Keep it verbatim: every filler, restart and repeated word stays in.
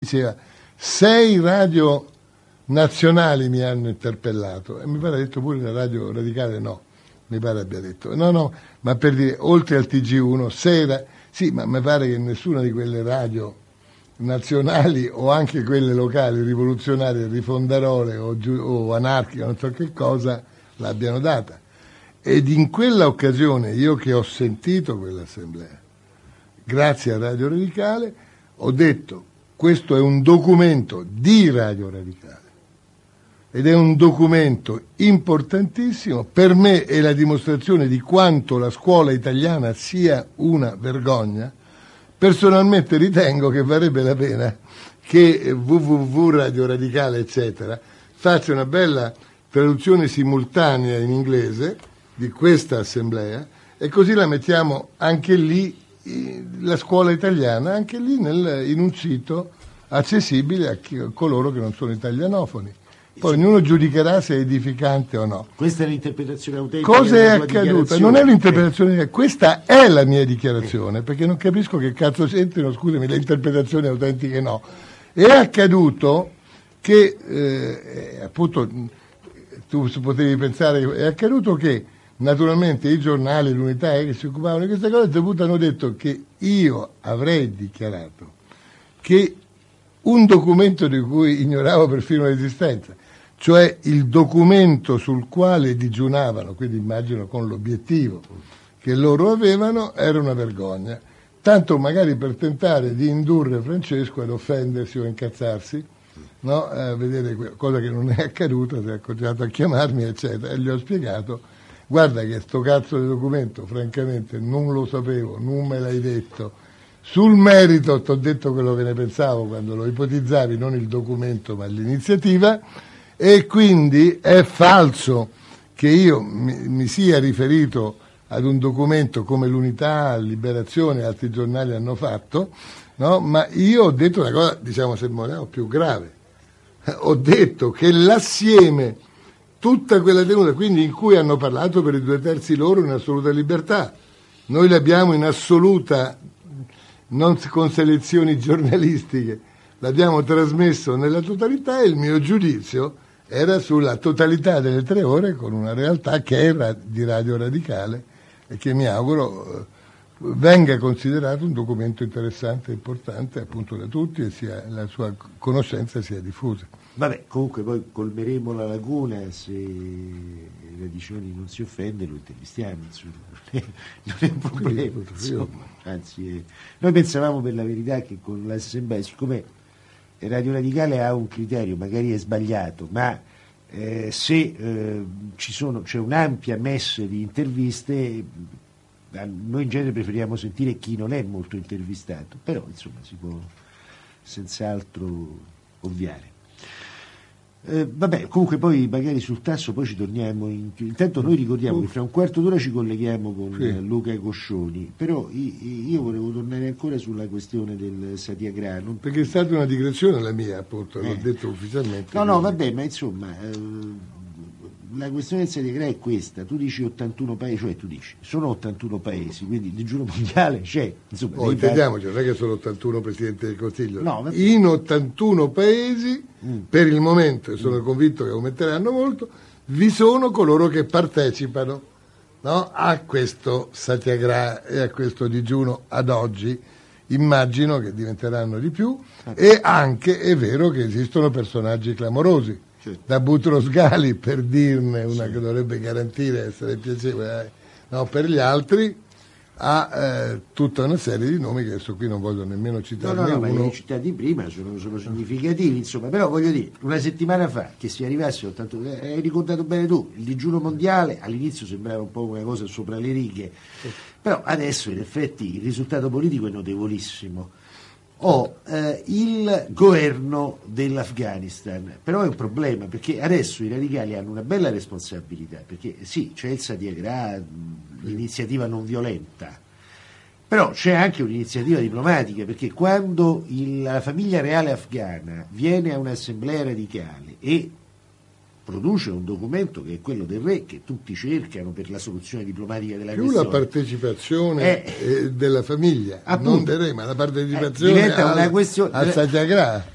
diceva sei radio nazionali mi hanno interpellato e mi pare ha detto pure la radio radicale no, mi pare abbia detto no no, ma per dire oltre al T G uno sei ra- sì, ma mi pare che nessuna di quelle radio nazionali o anche quelle locali rivoluzionarie, rifondarole o, giu- o anarchiche, non so che cosa, l'abbiano data. Ed in quella occasione, io che ho sentito quell'assemblea, grazie a Radio Radicale, ho detto questo è un documento di Radio Radicale ed è un documento importantissimo, per me è la dimostrazione di quanto la scuola italiana sia una vergogna. Personalmente ritengo che varrebbe la pena che w w w Radio Radicale eccetera faccia una bella traduzione simultanea in inglese di questa assemblea e così la mettiamo anche lì, la scuola italiana, anche lì nel, in un sito accessibile a, chi, a coloro che non sono italianofoni. Poi sì, ognuno giudicherà se è edificante o no. Questa è l'interpretazione autentica. Cosa è accaduto? Non è un'interpretazione, eh. questa è la mia dichiarazione, eh. perché non capisco che cazzo c'entrino, scusami, le interpretazioni autentiche no. È accaduto che, eh, appunto, tu potevi pensare, è accaduto che naturalmente i giornali, l'Unità che si occupavano di queste cose, dovuto hanno detto che io avrei dichiarato che un documento di cui ignoravo perfino l'esistenza, cioè il documento sul quale digiunavano, quindi immagino con l'obiettivo che loro avevano, era una vergogna, tanto magari per tentare di indurre Francesco ad offendersi o incazzarsi, no? A vedere cosa che non è accaduta, si è continuato a chiamarmi eccetera, e gli ho spiegato guarda che sto cazzo di documento francamente non lo sapevo, non me l'hai detto, sul merito ti ho detto quello che ne pensavo quando lo ipotizzavi, non il documento ma l'iniziativa, e quindi è falso che io mi, mi sia riferito ad un documento come l'Unità, Liberazione e altri giornali hanno fatto, no? Ma io ho detto una cosa, diciamo se vogliamo, più grave. Ho detto che l'assieme, tutta quella tenuta, quindi in cui hanno parlato per i due terzi loro in assoluta libertà, noi l'abbiamo in assoluta, non con selezioni giornalistiche, l'abbiamo trasmesso nella totalità e il mio giudizio era sulla totalità delle tre ore con una realtà che era di Radio Radicale e che mi auguro venga considerato un documento interessante e importante appunto da tutti e sia, la sua conoscenza sia diffusa. Vabbè, comunque poi colmeremo la laguna se Radiconi non si offende, lo intervistiamo, insomma, non è un problema, insomma. Anzi, eh, noi pensavamo per la verità che con l'assemblea, siccome Radio Radicale ha un criterio, magari è sbagliato, ma eh, se eh, ci sono, c'è un'ampia messe di interviste, noi in genere preferiamo sentire chi non è molto intervistato, però insomma si può senz'altro ovviare. Eh, vabbè, comunque poi magari sul tasso poi ci torniamo in... intanto noi ricordiamo che fra un quarto d'ora ci colleghiamo con sì. Luca Coscioni, però io volevo tornare ancora sulla questione del Satyagraha, non... perché è stata una digressione la mia, appunto, eh. l'ho detto ufficialmente. No, no, vabbè, ma insomma eh, la questione del Satyagraha è questa, tu dici ottantuno paesi, cioè tu dici sono ottantuno paesi, quindi il digiuno mondiale c'è, insomma. Oh, intendiamoci, non è che sono ottantuno Presidenti del Consiglio, no, in ottantuno paesi mm. per il momento, e sono mm. convinto che aumenteranno molto, vi sono coloro che partecipano, no, a questo Satyagraha e a questo digiuno ad oggi. Immagino che diventeranno di più ah. e anche è vero che esistono personaggi clamorosi, da Boutros Ghali, per dirne una sì. che dovrebbe garantire essere piacevole no, per gli altri, ha eh, tutta una serie di nomi che adesso qui non voglio nemmeno citare. No, no, no, uno. ma i citati prima sono, sono significativi, insomma, però voglio dire, una settimana fa che si arrivasse ottanta, hai ricordato bene tu, il digiuno mondiale all'inizio sembrava un po' una cosa sopra le righe, sì. però adesso in effetti il risultato politico è notevolissimo. O eh, il governo dell'Afghanistan, però è un problema perché adesso i radicali hanno una bella responsabilità, perché sì, c'è il Satyagraha, l'iniziativa non violenta, però c'è anche un'iniziativa diplomatica, perché quando il, la famiglia reale afghana viene a un'assemblea radicale e produce un documento che è quello del re, che tutti cercano per la soluzione diplomatica della più questione. La partecipazione eh, della famiglia, appunto, non del re, ma la partecipazione eh, diventa al, una questione, al Satyagraha.